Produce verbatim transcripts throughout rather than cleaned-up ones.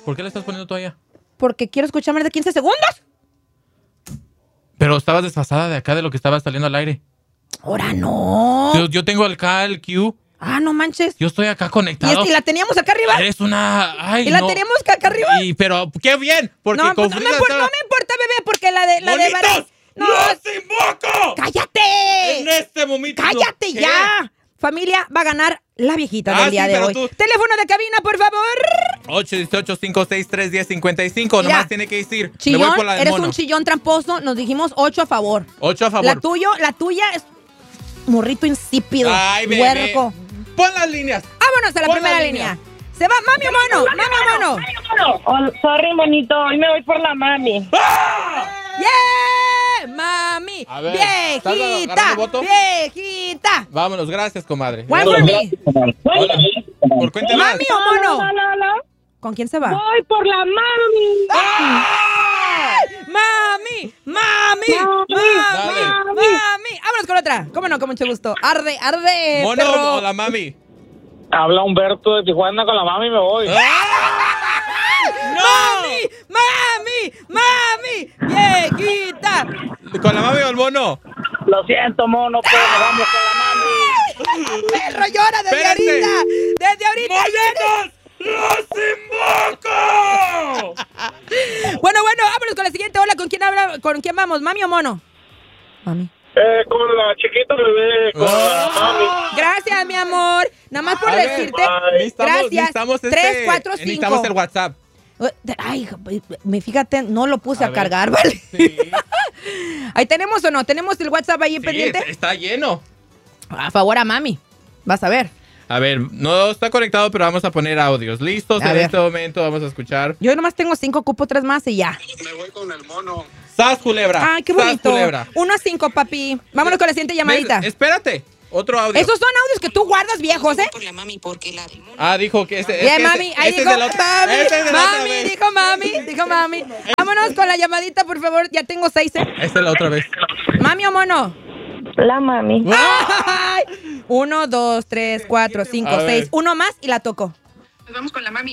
¿Por qué le estás poniendo toalla? Porque quiero escuchar más de quince segundos. Pero estabas desfasada de acá de lo que estaba saliendo al aire. Ahora no. Yo, yo tengo acá el Q. Ah, no manches. Yo estoy acá conectado. ¿Y, es, y la teníamos acá arriba? Eres una... Ay, ¿Y la no. teníamos acá arriba? Y, pero, qué bien. Porque no, pues, no, me importa, no me importa, bebé, porque la de... La de Bar... ¡No! ¡Los invoco! ¡Cállate! En este momento. ¡Cállate ¿Qué? ya! Familia, va a ganar la viejita Ah, del día sí, de pero hoy. tú- Teléfono de cabina, por favor. ocho uno ocho, cinco seis tres, uno cero cinco cinco. Mira, Nomás tiene que decir. Me Chillón, voy por la del eres mono. un chillón tramposo. Nos dijimos ocho a favor. ocho a favor. La tuyo, la tuya es morrito insípido. Ay, bebé. Huerco. Pon las líneas. Vámonos a la Pon primera la línea. línea. Se va, mami o mono, mami o mono. Oh, sorry, monito. Hoy me voy por la mami. ¡Yeah! ¡Mami! A ver, ¿estás ¡Viejita! agarrando voto? ¡Viejita! Vámonos, gracias, comadre. One for me. Hola. Por cuenta más. ¿Mami o mono? No, no, no. ¿Con quién se va? Voy por la mami. ¡Mami! ¡Mami! ¡Mami! Dale. ¡Mami! Vámonos con otra. ¿Cómo no? Con mucho gusto. Arde, arde, ¿Mono perro. o la mami? Habla Humberto de Tijuana, con la mami me voy. ¡Mami! ¡Mami! ¡Mami! ¡Viejita! ¿Con la mami o el mono? Lo siento, mono, pero nos vamos con la mami. ¡Perro llora desde Espérate. ahorita! ¡Desde ahorita! ¡Los invoco! Bueno, bueno, vámonos con la siguiente. Hola, ¿con quién habla? ¿Con quién vamos? ¿Mami o mono? Mami. Eh, con la chiquita bebé, con la mami. Gracias, mi amor. Nada más por A ver, decirte. Necesitamos, Gracias. necesitamos este, Tres, cuatro, cinco. necesitamos el WhatsApp. Ay, me fíjate, no lo puse A a, ver. cargar, ¿vale? Sí. Ahí tenemos o no, tenemos el WhatsApp ahí Sí, pendiente. está lleno. A favor a mami. Vas a ver. A ver, no está conectado, pero vamos a poner audios. ¿Listos? A En ver. este momento vamos a escuchar. Yo nomás tengo cinco, ocupo tres más y ya. Me voy con el mono. ¡Sas, culebra! Ay, qué ¡Sas, bonito. culebra! Uno a cinco, papi. Vámonos con la siguiente llamadita. ¿Ves? Espérate. Otro audio. Esos son audios que tú guardas viejos, ¿eh? Por la mami, porque la de mono. Ah, dijo que ese, es Bien, que mami. ese, Ahí ese dijo, es del otro. mami. Ese es de la otra Mami, vez. dijo mami. Dijo mami. Vámonos con la llamadita, por favor. Ya tengo seis, ¿eh? Esta es la otra vez. Mami o mono. La mami. Ay. Uno, dos, tres, cuatro, cinco, A ver. seis. Uno más y la toco. Nos vamos con la mami.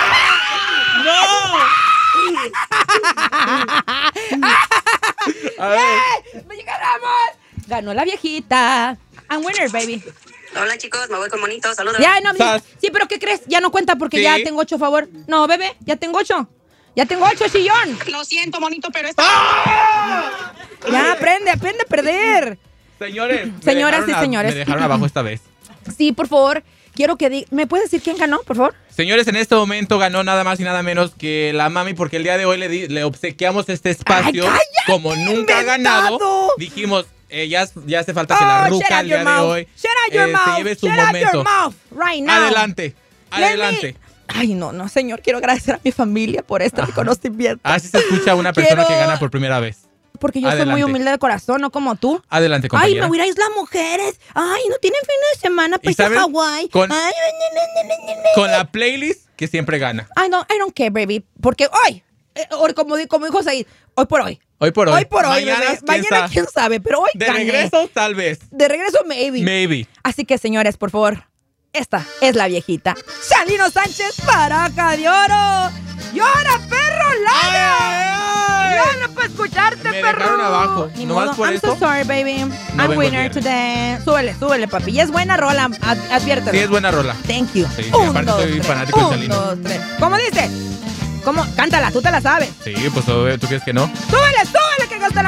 A ver. ¡Ganamos! Ganó la viejita. I'm winner, baby. Hola, chicos, me voy con monito. Saludos. Ya, no, mi- Sas. sí, pero ¿qué crees? Ya no cuenta porque Sí. ya tengo ocho a favor. No, bebé, ya tengo ocho. Ya tengo ocho, chillón. Lo siento, monito, pero esta... Ya, aprende, aprende a perder. Señores. me Señoras dejaron y a- señores. Me dejaron abajo esta vez. Sí, por favor. Quiero que diga. ¿Me puedes decir quién ganó, por favor? Señores, en este momento ganó nada más y nada menos que la mami, porque el día de hoy le, di- le obsequiamos este espacio. ¡Ay, cállate, como nunca ha ganado, inventado! dijimos, eh, ya, ya hace falta que la Oh, shut ruca out el día your de mouth. hoy Shut out your eh, mouth. se lleve su Shut out momento. your mouth right now. Adelante, Let me- adelante. Ay, no, no, señor. Quiero agradecer a mi familia por este reconocimiento. Así se escucha una persona Quiero- que gana por primera vez. Porque yo soy Adelante. muy humilde de corazón, no como tú. Adelante, Ay, compañera. me voy a ir a Isla Mujeres. Ay, no tienen fin de semana para ¿Y irse a saben? Hawái. Con- Ay, ne, ne, ne, ne, ne. Con la playlist que siempre gana. Ay, no, I don't care, baby. Porque hoy, eh, o como, di- como dijo Said, hoy por hoy. Hoy por hoy. Hoy por hoy, Mañana, bebé. quién Mañana, sabe. quién sabe, pero hoy De gané. regreso, tal vez. De regreso, maybe. Maybe. Así que, señores, por favor, esta es la viejita. Shalino Sánchez, Paraca de Oro. ¡Llora, perro, ladra! ¡Llora para escucharte, Me perro! dejaron abajo. Ni Nomás modo. por I'm eso, so sorry, baby. no I'm vengo el winner viernes. today. Súbele, súbele, papi. Y es buena rola, ad- adviértelo. Sí, es buena rola. Thank you. Sí, Un, aparte dos, soy tres. fanático de Un, Chalino. dos, tres. ¿Cómo dice? ¿Cómo? Cántala, tú te la sabes. Sí, pues obvio, ¿tú crees que no? ¡Súbele, súbele,